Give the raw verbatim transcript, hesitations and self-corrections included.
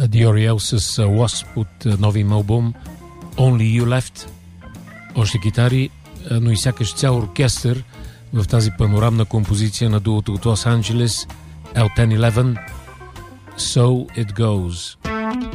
The Oriel с Wasp от нови им албум Only You Left. Още китари, но и сякаш цял оркестър в тази панорамна композиция на дуото от Лос Анджелес L ten eleven. So It Goes.